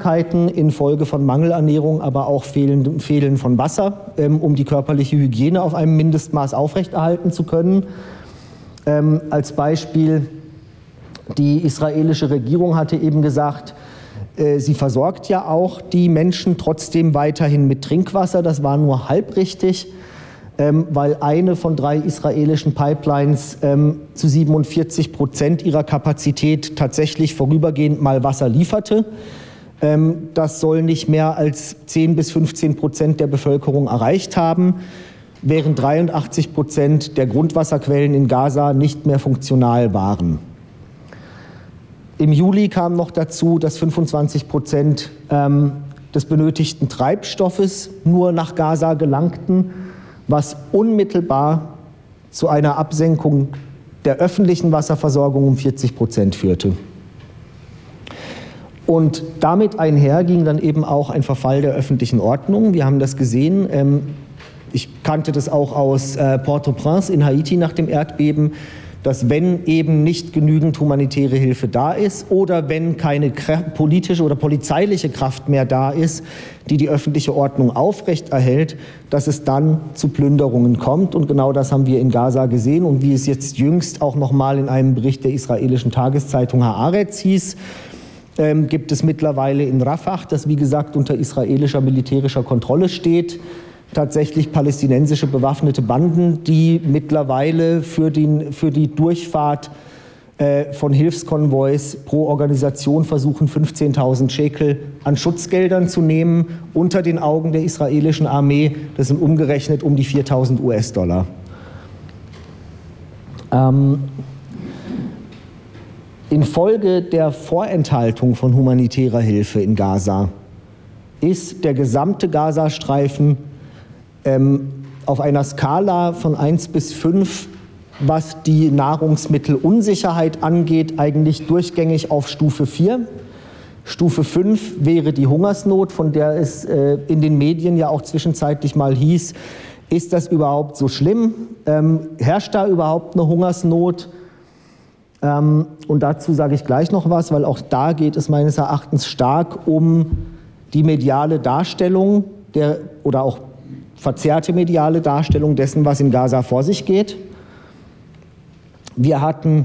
Krankheiten infolge von Mangelernährung, aber auch Fehlen von Wasser, um die körperliche Hygiene auf einem Mindestmaß aufrechterhalten zu können. Als Beispiel, die israelische Regierung hatte eben gesagt, sie versorgt ja auch die Menschen trotzdem weiterhin mit Trinkwasser. Das war nur halb richtig, weil eine von 3 israelischen Pipelines zu 47% ihrer Kapazität tatsächlich vorübergehend mal Wasser lieferte. Das soll nicht mehr als 10 bis 15% der Bevölkerung erreicht haben, während 83% der Grundwasserquellen in Gaza nicht mehr funktional waren. Im Juli kam noch dazu, dass 25% des benötigten Treibstoffes nur nach Gaza gelangten, was unmittelbar zu einer Absenkung der öffentlichen Wasserversorgung um 40% führte. Und damit einher ging dann eben auch ein Verfall der öffentlichen Ordnung. Wir haben das gesehen. Ich kannte das auch aus Port-au-Prince in Haiti nach dem Erdbeben, dass wenn eben nicht genügend humanitäre Hilfe da ist oder wenn keine politische oder polizeiliche Kraft mehr da ist, die die öffentliche Ordnung aufrechterhält, dass es dann zu Plünderungen kommt. Und genau das haben wir in Gaza gesehen und wie es jetzt jüngst auch nochmal in einem Bericht der israelischen Tageszeitung Haaretz hieß, gibt es mittlerweile in Rafah, das wie gesagt unter israelischer militärischer Kontrolle steht, tatsächlich palästinensische bewaffnete Banden, die mittlerweile für die Durchfahrt von Hilfskonvois pro Organisation versuchen, 15.000 Shekel an Schutzgeldern zu nehmen, unter den Augen der israelischen Armee. Das sind umgerechnet um die 4.000 US-Dollar. Infolge der Vorenthaltung von humanitärer Hilfe in Gaza ist der gesamte Gazastreifen auf einer Skala von 1 bis 5, was die Nahrungsmittelunsicherheit angeht, eigentlich durchgängig auf Stufe 4. Stufe 5 wäre die Hungersnot, von der es in den Medien ja auch zwischenzeitlich mal hieß, ist das überhaupt so schlimm? Herrscht da überhaupt eine Hungersnot? Und dazu sage ich gleich noch was, weil auch da geht es meines Erachtens stark um die mediale Darstellung oder auch verzerrte mediale Darstellung dessen, was in Gaza vor sich geht. Wir hatten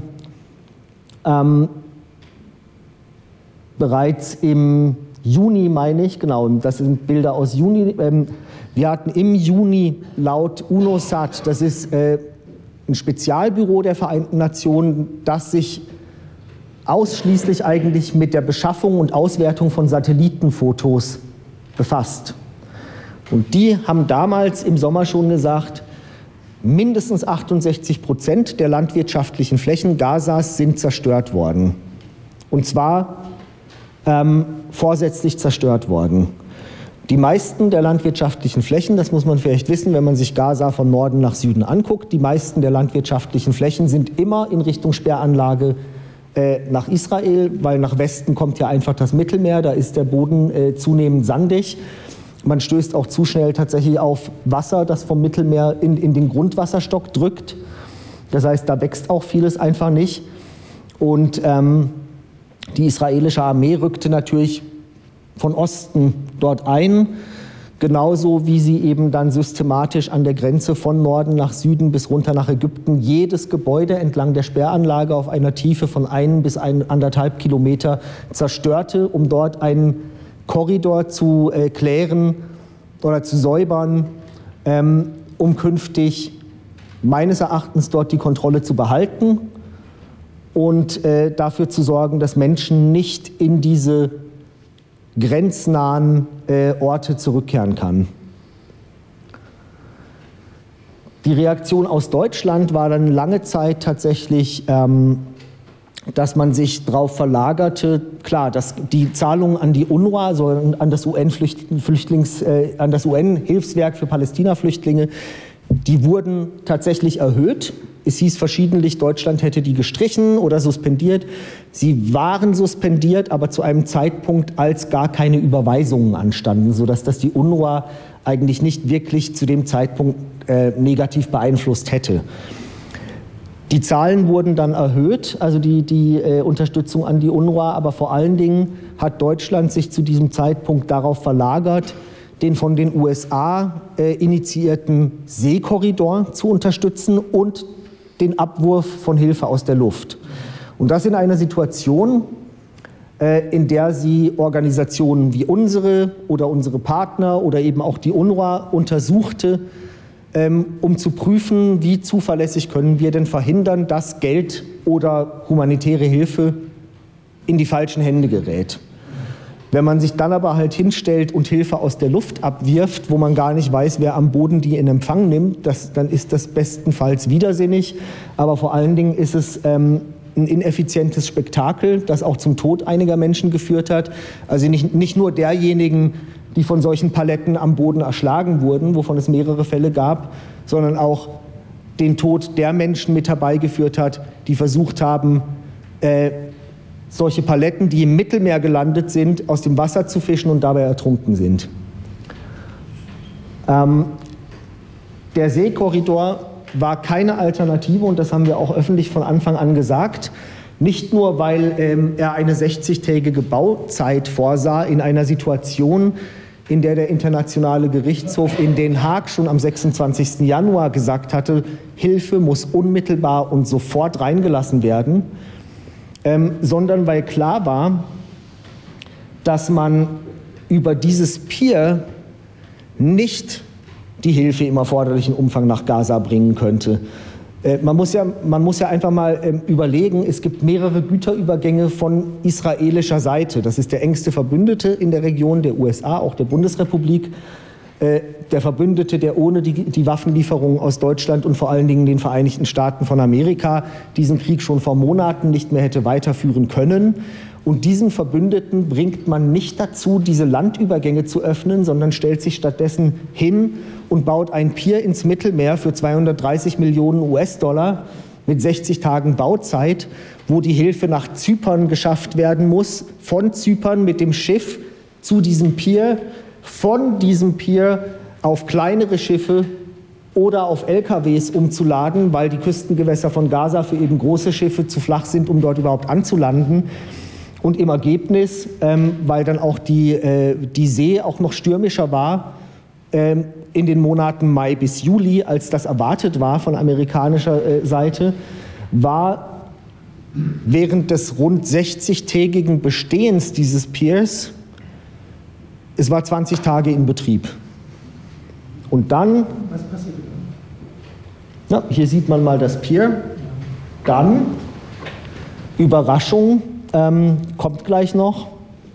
bereits im Juni, meine ich, genau, das sind Bilder aus Juni, wir hatten im Juni laut UNOSAT, das ist ein Spezialbüro der Vereinten Nationen, das sich ausschließlich eigentlich mit der Beschaffung und Auswertung von Satellitenfotos befasst. Und die haben damals im Sommer schon gesagt, mindestens 68% der landwirtschaftlichen Flächen Gazas sind zerstört worden. Und zwar vorsätzlich zerstört worden. Die meisten der landwirtschaftlichen Flächen, das muss man vielleicht wissen, wenn man sich Gaza von Norden nach Süden anguckt, die meisten der landwirtschaftlichen Flächen sind immer in Richtung Sperranlage nach Israel, weil nach Westen kommt ja einfach das Mittelmeer, da ist der Boden zunehmend sandig. Man stößt auch zu schnell tatsächlich auf Wasser, das vom Mittelmeer in den Grundwasserstock drückt. Das heißt, da wächst auch vieles einfach nicht. Und die israelische Armee rückte natürlich von Osten dort ein, genauso wie sie eben dann systematisch an der Grenze von Norden nach Süden bis runter nach Ägypten jedes Gebäude entlang der Sperranlage auf einer Tiefe von 1 bis 1,5 Kilometer zerstörte, um dort einen Korridor zu klären oder zu säubern, um künftig meines Erachtens dort die Kontrolle zu behalten und dafür zu sorgen, dass Menschen nicht in diese grenznahen Orte zurückkehren kann. Die Reaktion aus Deutschland war dann lange Zeit tatsächlich, dass man sich darauf verlagerte, klar, dass die Zahlungen an die UNRWA, also an das UN-Hilfswerk für Palästina-Flüchtlinge, die wurden tatsächlich erhöht. Es hieß verschiedentlich, Deutschland hätte die gestrichen oder suspendiert. Sie waren suspendiert, aber zu einem Zeitpunkt, als gar keine Überweisungen anstanden, sodass das die UNRWA eigentlich nicht wirklich zu dem Zeitpunkt negativ beeinflusst hätte. Die Zahlen wurden dann erhöht, also die Unterstützung an die UNRWA, aber vor allen Dingen hat Deutschland sich zu diesem Zeitpunkt darauf verlagert, den von den USA initiierten Seekorridor zu unterstützen und den Abwurf von Hilfe aus der Luft. Und das in einer Situation, in der sie Organisationen wie unsere oder unsere Partner oder eben auch die UNRWA untersuchte, um zu prüfen, wie zuverlässig können wir denn verhindern, dass Geld oder humanitäre Hilfe in die falschen Hände gerät. Wenn man sich dann aber halt hinstellt und Hilfe aus der Luft abwirft, wo man gar nicht weiß, wer am Boden die in Empfang nimmt, dann ist das bestenfalls widersinnig, aber vor allen Dingen ist es ein ineffizientes Spektakel, das auch zum Tod einiger Menschen geführt hat. Also nicht nur derjenigen, die von solchen Paletten am Boden erschlagen wurden, wovon es mehrere Fälle gab, sondern auch den Tod der Menschen mit herbeigeführt hat, die versucht haben, solche Paletten, die im Mittelmeer gelandet sind, aus dem Wasser zu fischen und dabei ertrunken sind. Der Seekorridor war keine Alternative und das haben wir auch öffentlich von Anfang an gesagt. Nicht nur, weil er eine 60-tägige Bauzeit vorsah in einer Situation, in der der Internationale Gerichtshof in Den Haag schon am 26. Januar gesagt hatte, Hilfe muss unmittelbar und sofort reingelassen werden, sondern weil klar war, dass man über dieses Pier nicht die Hilfe im erforderlichen Umfang nach Gaza bringen könnte. Man muss ja einfach mal überlegen, es gibt mehrere Güterübergänge von israelischer Seite. Das ist der engste Verbündete in der Region der USA, auch der Bundesrepublik. Der Verbündete, der ohne die Waffenlieferungen aus Deutschland und vor allen Dingen den Vereinigten Staaten von Amerika diesen Krieg schon vor Monaten nicht mehr hätte weiterführen können. Und diesen Verbündeten bringt man nicht dazu, diese Landübergänge zu öffnen, sondern stellt sich stattdessen hin und baut ein Pier ins Mittelmeer für 230 Millionen US-Dollar mit 60 Tagen Bauzeit, wo die Hilfe nach Zypern geschafft werden muss, von Zypern mit dem Schiff zu diesem Pier, von diesem Pier auf kleinere Schiffe oder auf LKWs umzuladen, weil die Küstengewässer von Gaza für eben große Schiffe zu flach sind, um dort überhaupt anzulanden. Und im Ergebnis, weil dann auch die See auch noch stürmischer war, in den Monaten Mai bis Juli, als das erwartet war von amerikanischer Seite, war während des rund 60-tägigen Bestehens dieses Piers, es war 20 Tage in Betrieb. Und dann, was passiert? Ja, hier sieht man mal das Pier. Dann, Überraschung, kommt gleich noch.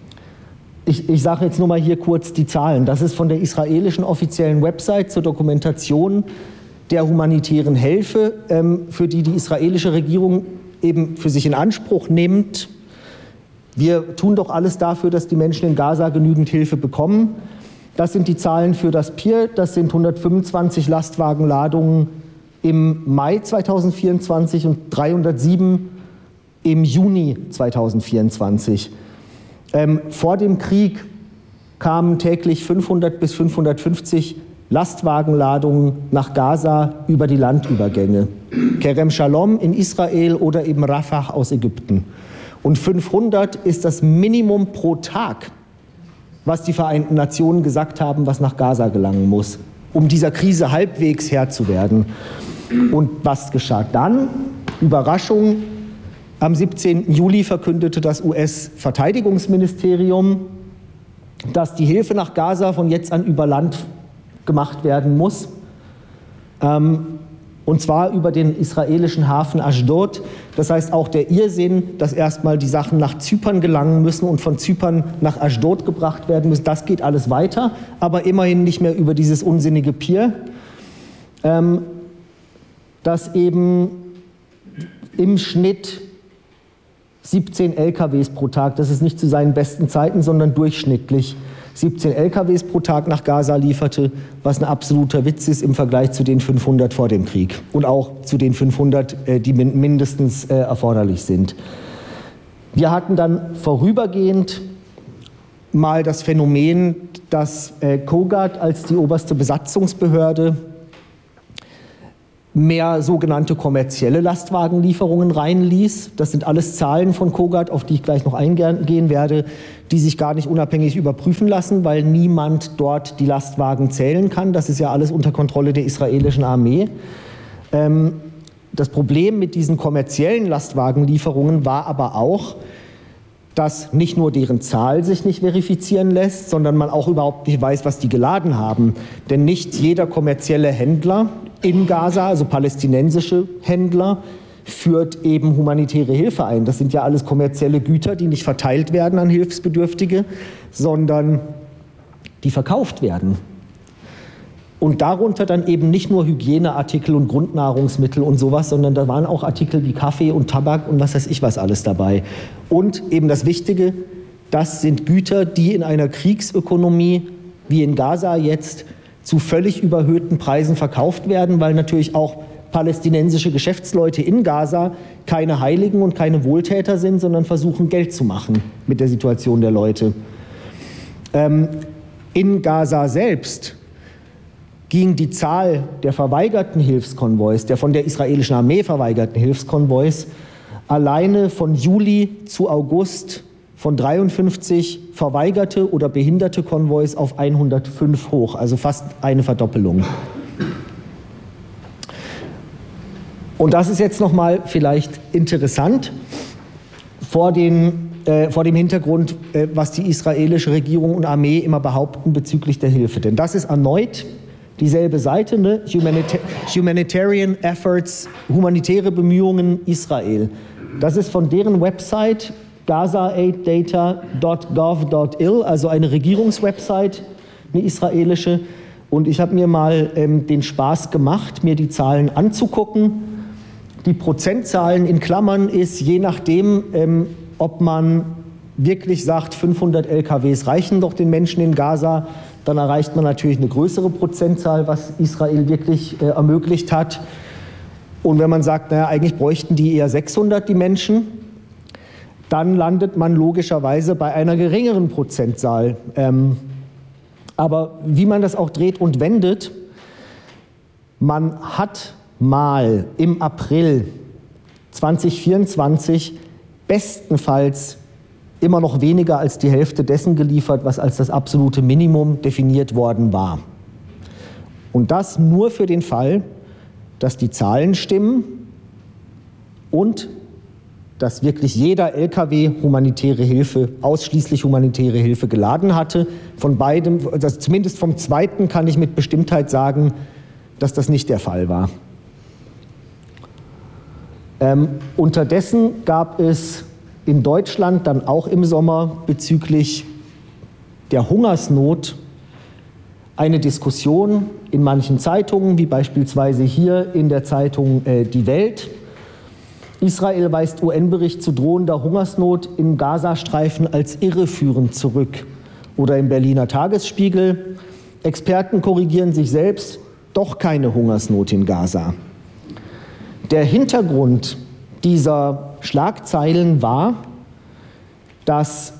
Ich sage jetzt nur mal hier kurz die Zahlen. Das ist von der israelischen offiziellen Website zur Dokumentation der humanitären Hilfe, für die israelische Regierung eben für sich in Anspruch nimmt. Wir tun doch alles dafür, dass die Menschen in Gaza genügend Hilfe bekommen. Das sind die Zahlen für das Pier. Das sind 125 Lastwagenladungen im Mai 2024 und 307 im Juni 2024. Vor dem Krieg kamen täglich 500 bis 550 Lastwagenladungen nach Gaza über die Landübergänge. Kerem Shalom in Israel oder eben Rafah aus Ägypten. Und 500 ist das Minimum pro Tag, was die Vereinten Nationen gesagt haben, was nach Gaza gelangen muss, um dieser Krise halbwegs Herr zu werden. Und was geschah dann? Überraschung. Am 17. Juli verkündete das US-Verteidigungsministerium, dass die Hilfe nach Gaza von jetzt an über Land gemacht werden muss. Und zwar über den israelischen Hafen Ashdod. Das heißt auch der Irrsinn, dass erstmal die Sachen nach Zypern gelangen müssen und von Zypern nach Ashdod gebracht werden müssen. Das geht alles weiter, aber immerhin nicht mehr über dieses unsinnige Pier, das eben im Schnitt 17 LKWs pro Tag, das ist nicht zu seinen besten Zeiten, sondern durchschnittlich 17 LKWs pro Tag nach Gaza lieferte, was ein absoluter Witz ist im Vergleich zu den 500 vor dem Krieg und auch zu den 500, die mindestens erforderlich sind. Wir hatten dann vorübergehend mal das Phänomen, dass COGAT als die oberste Besatzungsbehörde mehr sogenannte kommerzielle Lastwagenlieferungen reinließ. Das sind alles Zahlen von Kogat, auf die ich gleich noch eingehen werde, die sich gar nicht unabhängig überprüfen lassen, weil niemand dort die Lastwagen zählen kann. Das ist ja alles unter Kontrolle der israelischen Armee. Das Problem mit diesen kommerziellen Lastwagenlieferungen war aber auch, dass nicht nur deren Zahl sich nicht verifizieren lässt, sondern man auch überhaupt nicht weiß, was die geladen haben. Denn nicht jeder kommerzielle Händler in Gaza, also palästinensische Händler, führt eben humanitäre Hilfe ein. Das sind ja alles kommerzielle Güter, die nicht verteilt werden an Hilfsbedürftige, sondern die verkauft werden. Und darunter dann eben nicht nur Hygieneartikel und Grundnahrungsmittel und sowas, sondern da waren auch Artikel wie Kaffee und Tabak und was weiß ich was alles dabei. Und eben das Wichtige, das sind Güter, die in einer Kriegsökonomie wie in Gaza jetzt zu völlig überhöhten Preisen verkauft werden, weil natürlich auch palästinensische Geschäftsleute in Gaza keine Heiligen und keine Wohltäter sind, sondern versuchen, Geld zu machen mit der Situation der Leute. In Gaza selbst ging die Zahl der verweigerten Hilfskonvois, der von der israelischen Armee verweigerten Hilfskonvois, alleine von Juli zu August von 53 verweigerte oder behinderte Konvois auf 105 hoch, also fast eine Verdoppelung. Und das ist jetzt nochmal vielleicht interessant vor dem Hintergrund, was die israelische Regierung und Armee immer behaupten bezüglich der Hilfe. Denn das ist erneut dieselbe Seite, ne? Humanitarian Efforts, humanitäre Bemühungen Israel. Das ist von deren Website gazaaidData.gov.il, also eine Regierungswebsite, eine israelische. Und ich habe mir mal den Spaß gemacht, mir die Zahlen anzugucken. Die Prozentzahlen in Klammern ist, je nachdem, ob man wirklich sagt, 500 LKWs reichen doch den Menschen in Gaza, dann erreicht man natürlich eine größere Prozentzahl, was Israel wirklich ermöglicht hat. Und wenn man sagt, naja, eigentlich bräuchten die eher 600, die Menschen, dann landet man logischerweise bei einer geringeren Prozentzahl. Aber wie man das auch dreht und wendet, man hat mal im April 2024 bestenfalls immer noch weniger als die Hälfte dessen geliefert, was als das absolute Minimum definiert worden war. Und das nur für den Fall, dass die Zahlen stimmen und dass wirklich jeder LKW humanitäre Hilfe, ausschließlich humanitäre Hilfe geladen hatte. Von beidem, also zumindest vom zweiten kann ich mit Bestimmtheit sagen, dass das nicht der Fall war. Unterdessen gab es in Deutschland dann auch im Sommer bezüglich der Hungersnot eine Diskussion in manchen Zeitungen, wie beispielsweise hier in der Zeitung Die Welt. Israel weist UN-Bericht zu drohender Hungersnot im Gazastreifen als irreführend zurück. Oder im Berliner Tagesspiegel, Experten korrigieren sich selbst, doch keine Hungersnot in Gaza. Der Hintergrund dieser Schlagzeilen war, dass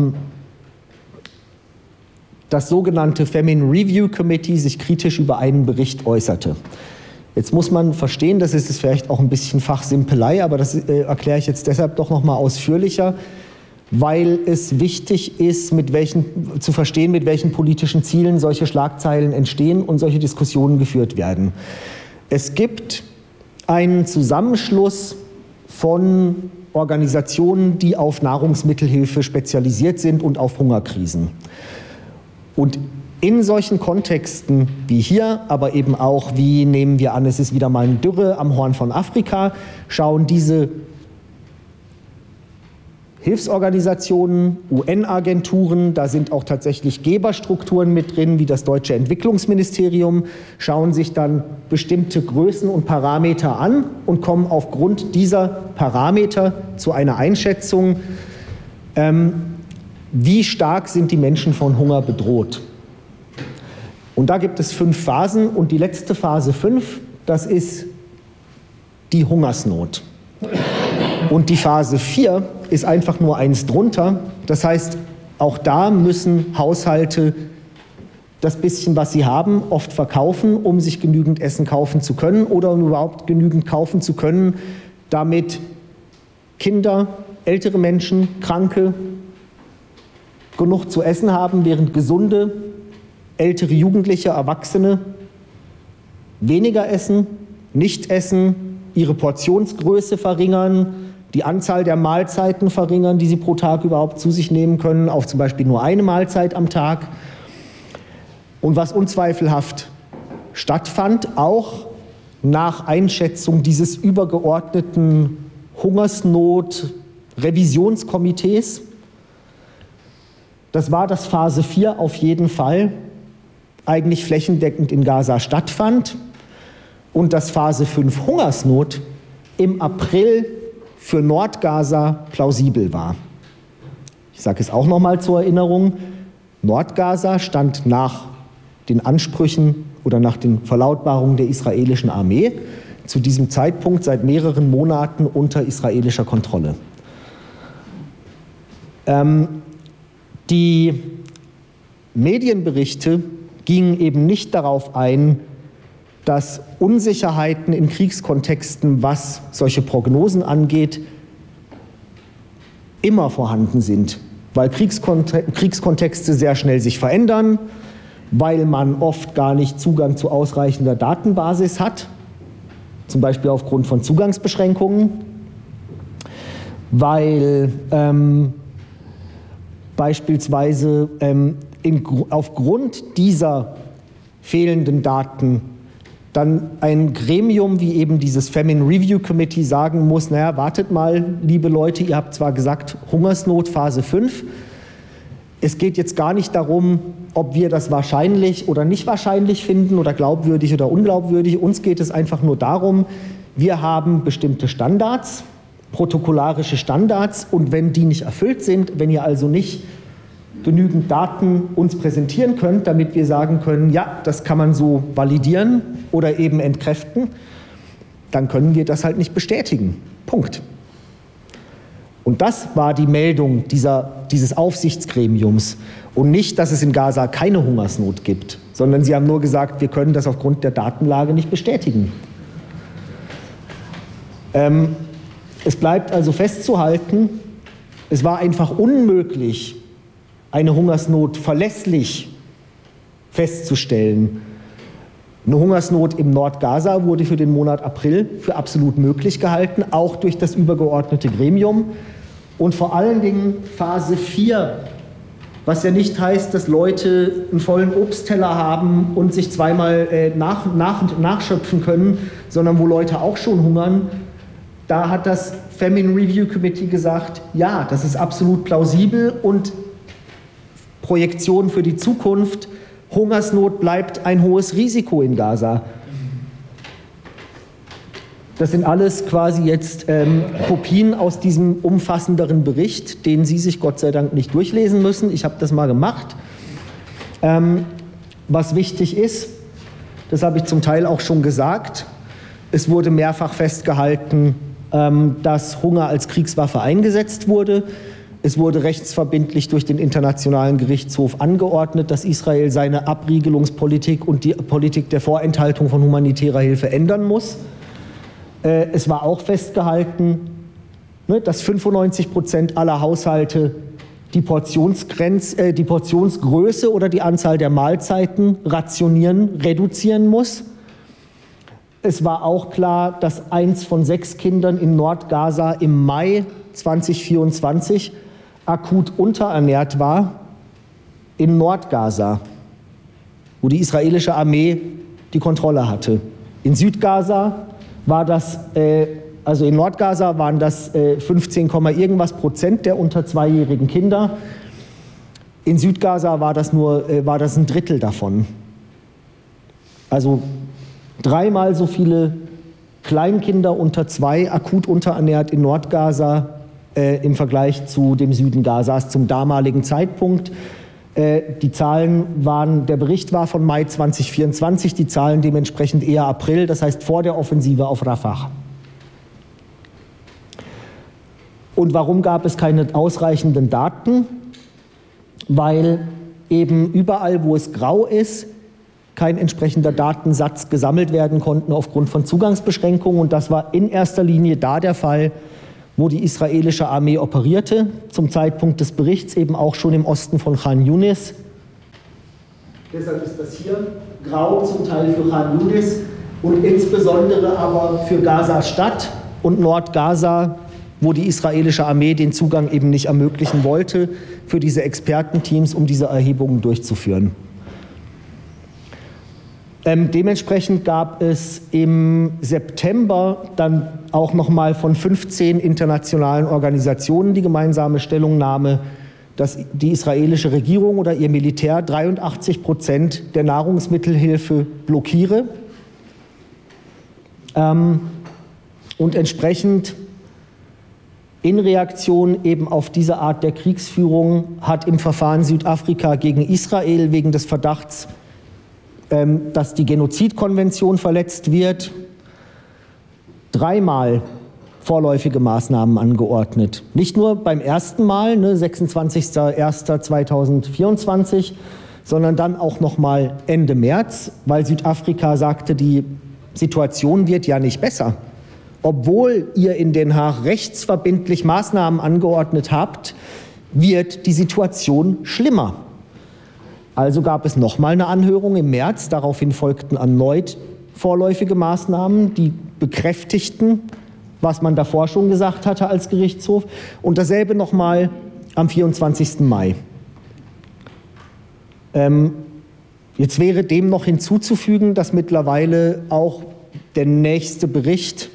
das sogenannte Famine Review Committee sich kritisch über einen Bericht äußerte. Jetzt muss man verstehen, das ist vielleicht auch ein bisschen Fachsimpelei, aber das erkläre ich jetzt deshalb doch noch mal ausführlicher, weil es wichtig ist, zu verstehen, mit welchen politischen Zielen solche Schlagzeilen entstehen und solche Diskussionen geführt werden. Es gibt einen Zusammenschluss von Organisationen, die auf Nahrungsmittelhilfe spezialisiert sind und auf Hungerkrisen. Und in solchen Kontexten wie hier, aber eben auch, wie nehmen wir an, es ist wieder mal eine Dürre am Horn von Afrika, schauen diese Hilfsorganisationen, UN-Agenturen, da sind auch tatsächlich Geberstrukturen mit drin, wie das Deutsche Entwicklungsministerium, schauen sich dann bestimmte Größen und Parameter an und kommen aufgrund dieser Parameter zu einer Einschätzung, wie stark sind die Menschen von Hunger bedroht. Und da gibt es 5 Phasen und die letzte Phase 5, das ist die Hungersnot. Und die Phase 4 ist einfach nur eins drunter. Das heißt, auch da müssen Haushalte das bisschen, was sie haben, oft verkaufen, um sich genügend Essen kaufen zu können oder um überhaupt genügend kaufen zu können, damit Kinder, ältere Menschen, Kranke genug zu essen haben, während gesunde, ältere Jugendliche, Erwachsene weniger essen, nicht essen, ihre Portionsgröße verringern, die Anzahl der Mahlzeiten verringern, die sie pro Tag überhaupt zu sich nehmen können, auf zum Beispiel nur eine Mahlzeit am Tag. Und was unzweifelhaft stattfand, auch nach Einschätzung dieses übergeordneten Hungersnot-Revisionskomitees, das war, dass Phase 4 auf jeden Fall eigentlich flächendeckend in Gaza stattfand und dass Phase 5 Hungersnot im April für Nordgaza plausibel war. Ich sage es auch noch mal zur Erinnerung, Nordgaza stand nach den Ansprüchen oder nach den Verlautbarungen der israelischen Armee zu diesem Zeitpunkt seit mehreren Monaten unter israelischer Kontrolle. Die Medienberichte gingen eben nicht darauf ein, dass Unsicherheiten in Kriegskontexten, was solche Prognosen angeht, immer vorhanden sind, weil Kriegskontexte sehr schnell sich verändern, weil man oft gar nicht Zugang zu ausreichender Datenbasis hat, zum Beispiel aufgrund von Zugangsbeschränkungen, weil beispielsweise aufgrund dieser fehlenden Daten dann ein Gremium wie eben dieses Famine Review Committee sagen muss, naja, wartet mal, liebe Leute, ihr habt zwar gesagt Hungersnot Phase 5, es geht jetzt gar nicht darum, ob wir das wahrscheinlich oder nicht wahrscheinlich finden oder glaubwürdig oder unglaubwürdig. Uns geht es einfach nur darum, wir haben bestimmte Standards, protokollarische Standards, und wenn die nicht erfüllt sind, wenn ihr also nicht genügend Daten uns präsentieren könnt, damit wir sagen können, ja, das kann man so validieren oder eben entkräften, dann können wir das halt nicht bestätigen. Punkt. Und das war die Meldung dieses Aufsichtsgremiums und nicht, dass es in Gaza keine Hungersnot gibt, sondern sie haben nur gesagt, wir können das aufgrund der Datenlage nicht bestätigen. Es bleibt also festzuhalten, es war einfach unmöglich, eine Hungersnot verlässlich festzustellen. Eine Hungersnot im Nordgaza wurde für den Monat April für absolut möglich gehalten, auch durch das übergeordnete Gremium. Und vor allen Dingen Phase 4, was ja nicht heißt, dass Leute einen vollen Obstteller haben und sich zweimal nachschöpfen können, sondern wo Leute auch schon hungern. Da hat das Famine Review Committee gesagt, ja, das ist absolut plausibel und Projektion für die Zukunft, Hungersnot bleibt ein hohes Risiko in Gaza. Das sind alles quasi jetzt Kopien aus diesem umfassenderen Bericht, den Sie sich Gott sei Dank nicht durchlesen müssen. Ich habe das mal gemacht. Was wichtig ist, das habe ich zum Teil auch schon gesagt, es wurde mehrfach festgehalten, dass Hunger als Kriegswaffe eingesetzt wurde. Es wurde rechtsverbindlich durch den Internationalen Gerichtshof angeordnet, dass Israel seine Abriegelungspolitik und die Politik der Vorenthaltung von humanitärer Hilfe ändern muss. Es war auch festgehalten, dass 95% aller Haushalte die Portionsgröße oder die Anzahl der Mahlzeiten reduzieren muss. Es war auch klar, dass 1 von 6 Kindern in Nordgaza im Mai 2024 akut unterernährt war, in Nordgaza, wo die israelische Armee die Kontrolle hatte. In Südgaza war das, also in Nordgaza waren das 15, irgendwas Prozent der unter 2-jährigen Kinder. In Südgaza war das ein Drittel davon. Also 3-mal so viele Kleinkinder unter 2 akut unterernährt in Nordgaza im Vergleich zu dem Süden Gazas zum damaligen Zeitpunkt. Die Zahlen der Bericht war von Mai 2024, die Zahlen dementsprechend eher April, das heißt vor der Offensive auf Rafah. Und warum gab es keine ausreichenden Daten? Weil eben überall, wo es grau ist, kein entsprechender Datensatz gesammelt werden konnten aufgrund von Zugangsbeschränkungen. Und das war in erster Linie da der Fall, wo die israelische Armee operierte, zum Zeitpunkt des Berichts eben auch schon im Osten von Khan Yunis. Deshalb ist das hier grau, zum Teil für Khan Yunis und insbesondere aber für Gaza-Stadt und Nord-Gaza, wo die israelische Armee den Zugang eben nicht ermöglichen wollte, für diese Expertenteams, um diese Erhebungen durchzuführen. Dementsprechend gab es im September dann auch nochmal von 15 internationalen Organisationen die gemeinsame Stellungnahme, dass die israelische Regierung oder ihr Militär 83% der Nahrungsmittelhilfe blockiere. Und entsprechend in Reaktion eben auf diese Art der Kriegsführung hat im Verfahren Südafrika gegen Israel wegen des Verdachts, dass die Genozidkonvention verletzt wird, 3-mal vorläufige Maßnahmen angeordnet. Nicht nur beim ersten Mal, 26.01.2024, sondern dann auch noch mal Ende März, weil Südafrika sagte, die Situation wird ja nicht besser. Obwohl ihr in Den Haag rechtsverbindlich Maßnahmen angeordnet habt, wird die Situation schlimmer. Also gab es nochmal eine Anhörung im März, daraufhin folgten erneut vorläufige Maßnahmen, die bekräftigten, was man davor schon gesagt hatte als Gerichtshof, und dasselbe nochmal am 24. Mai. Jetzt wäre dem noch hinzuzufügen, dass mittlerweile auch der nächste Bericht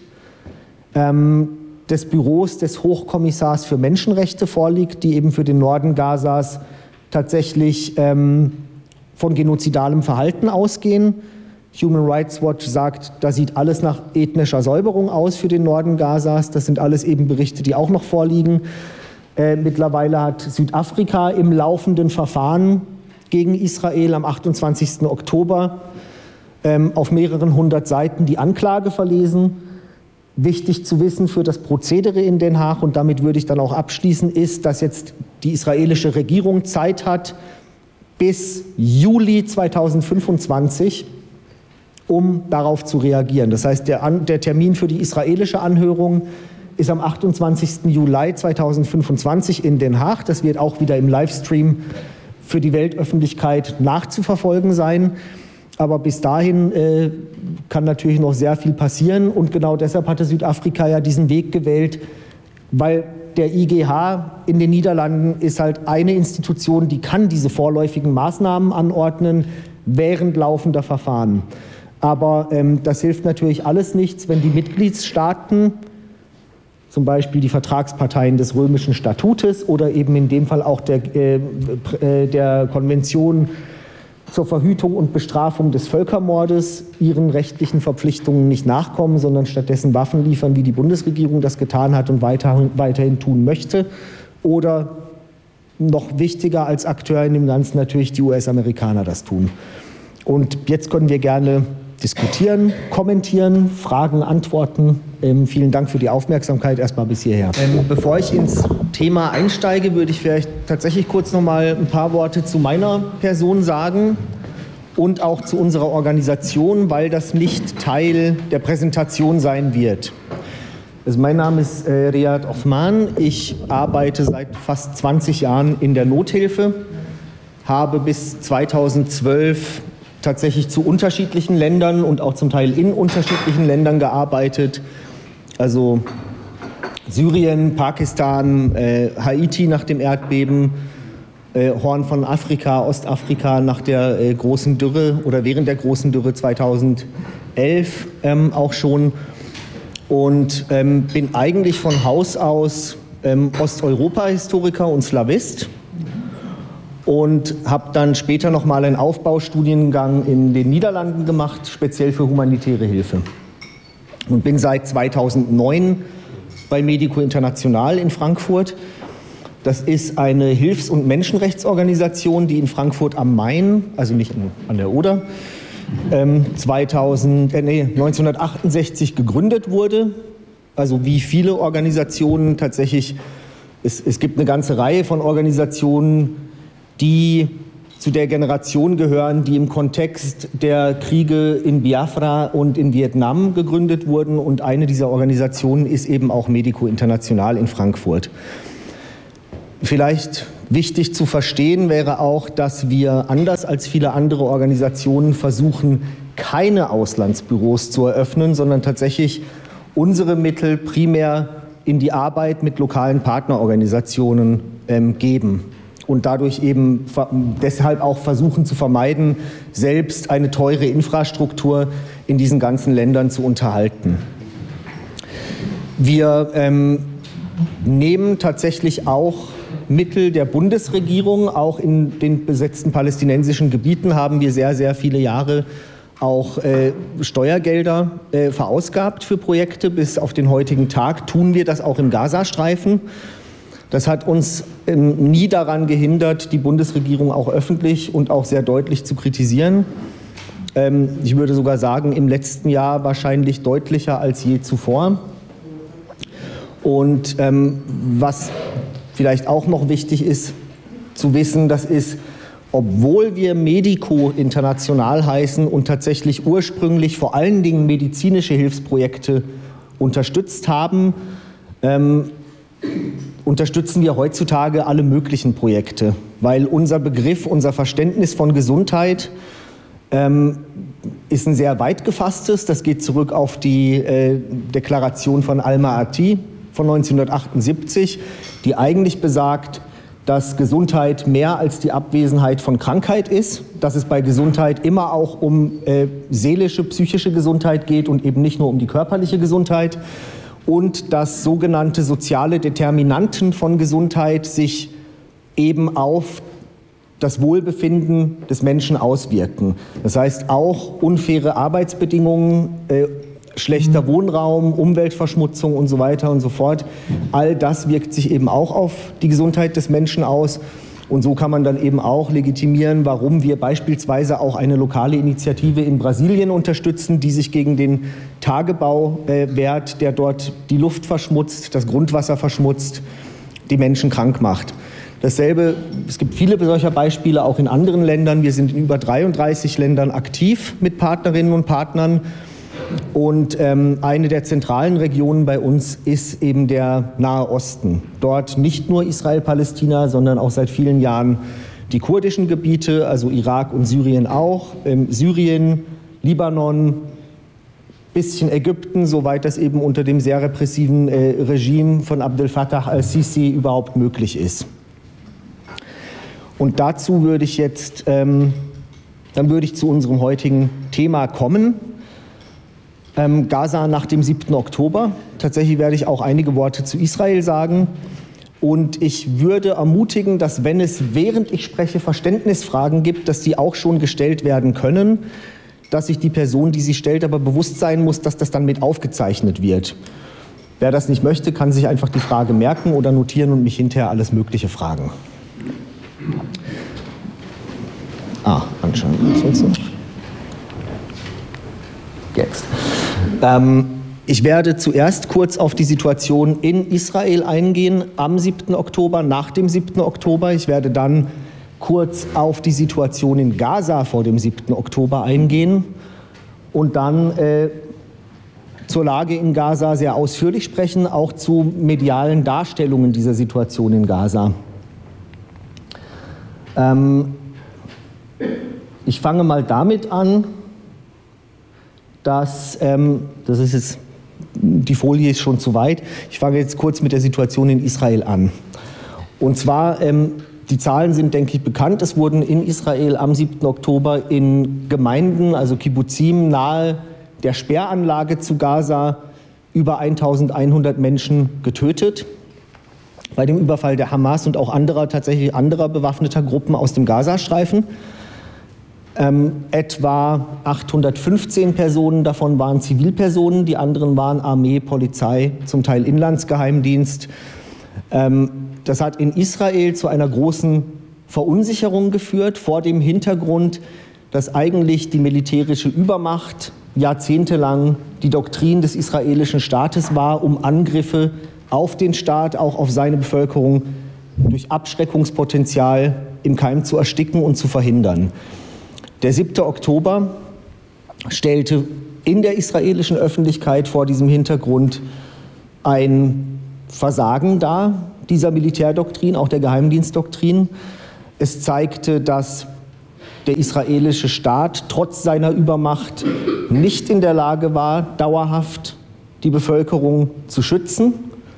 des Büros des Hochkommissars für Menschenrechte vorliegt, die eben für den Norden Gazas tatsächlich von genozidalem Verhalten ausgehen. Human Rights Watch sagt, da sieht alles nach ethnischer Säuberung aus für den Norden Gazas. Das sind alles eben Berichte, die auch noch vorliegen. Mittlerweile hat Südafrika im laufenden Verfahren gegen Israel am 28. Oktober auf mehreren hundert Seiten die Anklage verlesen. Wichtig zu wissen für das Prozedere in Den Haag, und damit würde ich dann auch abschließen, ist, dass jetzt die israelische Regierung Zeit hat bis Juli 2025, um darauf zu reagieren. Das heißt, der Termin für die israelische Anhörung ist am 28. Juli 2025 in Den Haag. Das wird auch wieder im Livestream für die Weltöffentlichkeit nachzuverfolgen sein. Aber bis dahin kann natürlich noch sehr viel passieren. Und genau deshalb hatte Südafrika ja diesen Weg gewählt, weil der IGH in den Niederlanden ist halt eine Institution, die kann diese vorläufigen Maßnahmen anordnen während laufender Verfahren. Aber das hilft natürlich alles nichts, wenn die Mitgliedstaaten, zum Beispiel die Vertragsparteien des Römischen Statutes oder eben in dem Fall auch der Konvention zur Verhütung und Bestrafung des Völkermordes, ihren rechtlichen Verpflichtungen nicht nachkommen, sondern stattdessen Waffen liefern, wie die Bundesregierung das getan hat und weiterhin tun möchte. Oder noch wichtiger als Akteur in dem Ganzen natürlich die US-Amerikaner das tun. Und jetzt können wir gerne diskutieren, kommentieren, Fragen, Antworten. Vielen Dank für die Aufmerksamkeit erstmal bis hierher. Bevor ich ins Thema einsteige, würde ich vielleicht tatsächlich kurz noch mal ein paar Worte zu meiner Person sagen und auch zu unserer Organisation, weil das nicht Teil der Präsentation sein wird. Also mein Name ist Riyad Othman. Ich arbeite seit fast 20 Jahren in der Nothilfe, habe bis 2012 tatsächlich zu unterschiedlichen Ländern und auch zum Teil in unterschiedlichen Ländern gearbeitet. Also Syrien, Pakistan, Haiti nach dem Erdbeben, Horn von Afrika, Ostafrika nach der großen Dürre oder während der großen Dürre 2011 auch schon. Und bin eigentlich von Haus aus Osteuropa-Historiker und Slawist. Und habe dann später noch mal einen Aufbaustudiengang in den Niederlanden gemacht, speziell für humanitäre Hilfe. Und bin seit 2009 bei Medico International in Frankfurt. Das ist eine Hilfs- und Menschenrechtsorganisation, die in Frankfurt am Main, also nicht an der Oder, 1968 gegründet wurde. Also wie viele Organisationen tatsächlich, es gibt eine ganze Reihe von Organisationen, die zu der Generation gehören, die im Kontext der Kriege in Biafra und in Vietnam gegründet wurden. Und eine dieser Organisationen ist eben auch Medico International in Frankfurt. Vielleicht wichtig zu verstehen wäre auch, dass wir anders als viele andere Organisationen versuchen, keine Auslandsbüros zu eröffnen, sondern tatsächlich unsere Mittel primär in die Arbeit mit lokalen Partnerorganisationen geben. Und dadurch eben deshalb auch versuchen zu vermeiden, selbst eine teure Infrastruktur in diesen ganzen Ländern zu unterhalten. Wir nehmen tatsächlich auch Mittel der Bundesregierung. Auch in den besetzten palästinensischen Gebieten haben wir sehr, sehr viele Jahre auch Steuergelder verausgabt für Projekte. Bis auf den heutigen Tag tun wir das auch im Gazastreifen. Das hat uns nie daran gehindert, die Bundesregierung auch öffentlich und auch sehr deutlich zu kritisieren. Ich würde sogar sagen, im letzten Jahr wahrscheinlich deutlicher als je zuvor. Und was vielleicht auch noch wichtig ist zu wissen, das ist, obwohl wir Medico International heißen und tatsächlich ursprünglich vor allen Dingen medizinische Hilfsprojekte unterstützt haben, unterstützen wir heutzutage alle möglichen Projekte, weil unser Begriff, unser Verständnis von Gesundheit ist ein sehr weit gefasstes. Das geht zurück auf die Deklaration von Alma-Ati von 1978, die eigentlich besagt, dass Gesundheit mehr als die Abwesenheit von Krankheit ist, dass es bei Gesundheit immer auch um seelische, psychische Gesundheit geht und eben nicht nur um die körperliche Gesundheit. Und dass sogenannte soziale Determinanten von Gesundheit sich eben auf das Wohlbefinden des Menschen auswirken. Das heißt auch unfaire Arbeitsbedingungen, schlechter Wohnraum, Umweltverschmutzung und so weiter und so fort. All das wirkt sich eben auch auf die Gesundheit des Menschen aus. Und so kann man dann eben auch legitimieren, warum wir beispielsweise auch eine lokale Initiative in Brasilien unterstützen, die sich gegen den Tagebau wehrt, der dort die Luft verschmutzt, das Grundwasser verschmutzt, die Menschen krank macht. Dasselbe, es gibt viele solcher Beispiele auch in anderen Ländern. Wir sind in über 33 Ländern aktiv mit Partnerinnen und Partnern. Und eine der zentralen Regionen bei uns ist eben der Nahe Osten. Dort nicht nur Israel-Palästina, sondern auch seit vielen Jahren die kurdischen Gebiete, also Irak und Syrien auch, Syrien, Libanon, bisschen Ägypten, soweit das eben unter dem sehr repressiven Regime von Abdel Fattah al-Sisi überhaupt möglich ist. Und dazu würde ich jetzt, dann würde ich zu unserem heutigen Thema kommen. Gaza nach dem 7. Oktober. Tatsächlich werde ich auch einige Worte zu Israel sagen. Und ich würde ermutigen, dass wenn es, während ich spreche, Verständnisfragen gibt, dass die auch schon gestellt werden können, dass sich die Person, die sie stellt, aber bewusst sein muss, dass das dann mit aufgezeichnet wird. Wer das nicht möchte, kann sich einfach die Frage merken oder notieren und mich hinterher alles Mögliche fragen. Anschauen. Jetzt. Ich werde zuerst kurz auf die Situation in Israel eingehen am 7. Oktober, nach dem 7. Oktober. Ich werde dann kurz auf die Situation in Gaza vor dem 7. Oktober eingehen und dann zur Lage in Gaza sehr ausführlich sprechen, auch zu medialen Darstellungen dieser Situation in Gaza. Ich fange mal damit an, dass, das ist jetzt, die Folie ist schon zu weit, ich fange jetzt kurz mit der Situation in Israel an. Und zwar, die Zahlen sind, denke ich, bekannt. Es wurden in Israel am 7. Oktober in Gemeinden, also Kibbuzim, nahe der Sperranlage zu Gaza über 1100 Menschen getötet. Bei dem Überfall der Hamas und auch tatsächlich anderer bewaffneter Gruppen aus dem Gazastreifen. Etwa 815 Personen davon waren Zivilpersonen, die anderen waren Armee, Polizei, zum Teil Inlandsgeheimdienst. Das hat in Israel zu einer großen Verunsicherung geführt, vor dem Hintergrund, dass eigentlich die militärische Übermacht jahrzehntelang die Doktrin des israelischen Staates war, um Angriffe auf den Staat, auch auf seine Bevölkerung durch Abschreckungspotenzial im Keim zu ersticken und zu verhindern. Der 7. Oktober stellte in der israelischen Öffentlichkeit vor diesem Hintergrund ein Versagen dar, dieser Militärdoktrin, auch der Geheimdienstdoktrin. Es zeigte, dass der israelische Staat trotz seiner Übermacht nicht in der Lage war, dauerhaft die Bevölkerung zu schützen.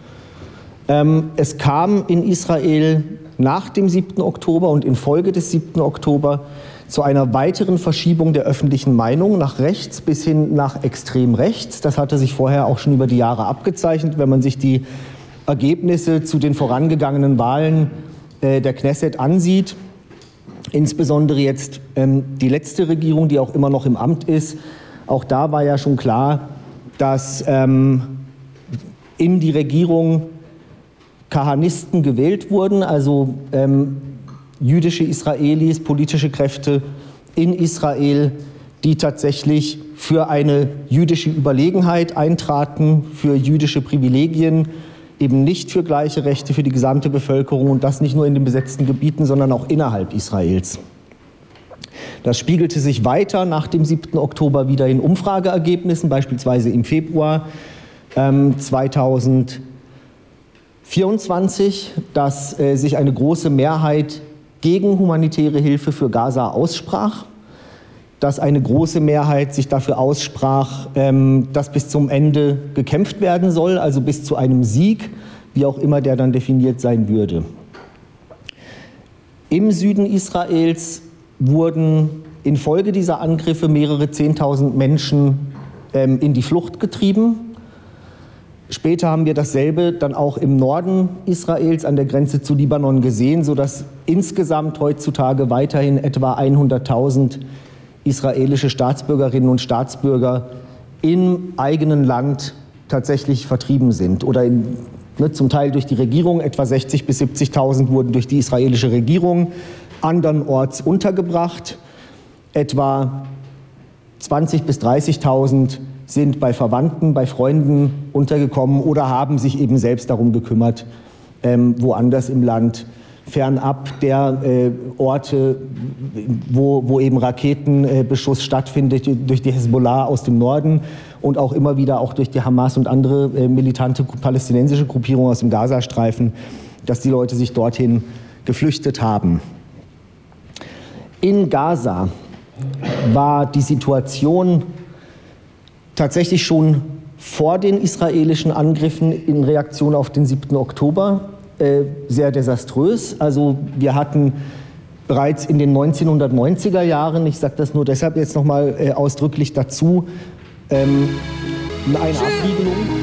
Es kam in Israel nach dem 7. Oktober und infolge des 7. Oktober zu einer weiteren Verschiebung der öffentlichen Meinung nach rechts bis hin nach extrem rechts. Das hatte sich vorher auch schon über die Jahre abgezeichnet. Wenn man sich die Ergebnisse zu den vorangegangenen Wahlen der Knesset ansieht, insbesondere jetzt die letzte Regierung, die auch immer noch im Amt ist, auch da war ja schon klar, dass in die Regierung Kahanisten gewählt wurden, also jüdische Israelis, politische Kräfte in Israel, die tatsächlich für eine jüdische Überlegenheit eintraten, für jüdische Privilegien, eben nicht für gleiche Rechte für die gesamte Bevölkerung und das nicht nur in den besetzten Gebieten, sondern auch innerhalb Israels. Das spiegelte sich weiter nach dem 7. Oktober wieder in Umfrageergebnissen, beispielsweise im Februar 2024, dass sich eine große Mehrheit gegen humanitäre Hilfe für Gaza aussprach, dass eine große Mehrheit sich dafür aussprach, dass bis zum Ende gekämpft werden soll, also bis zu einem Sieg, wie auch immer der dann definiert sein würde. Im Süden Israels wurden infolge dieser Angriffe mehrere 10.000 Menschen in die Flucht getrieben. Später haben wir dasselbe dann auch im Norden Israels an der Grenze zu Libanon gesehen, sodass insgesamt heutzutage weiterhin etwa 100.000 israelische Staatsbürgerinnen und Staatsbürger im eigenen Land tatsächlich vertrieben sind oder zum Teil durch die Regierung. Etwa 60.000 bis 70.000 wurden durch die israelische Regierung andernorts untergebracht. Etwa 20.000 bis 30.000 sind bei Verwandten, bei Freunden untergekommen oder haben sich eben selbst darum gekümmert, woanders im Land, fernab der Orte, wo eben Raketenbeschuss stattfindet durch die Hezbollah aus dem Norden und auch immer wieder auch durch die Hamas und andere militante palästinensische Gruppierungen aus dem Gazastreifen, dass die Leute sich dorthin geflüchtet haben. In Gaza war die Situation tatsächlich schon vor den israelischen Angriffen in Reaktion auf den 7. Oktober sehr desaströs. Also wir hatten bereits in den 1990er Jahren, ich sage das nur deshalb jetzt nochmal ausdrücklich dazu, eine Abriegelung.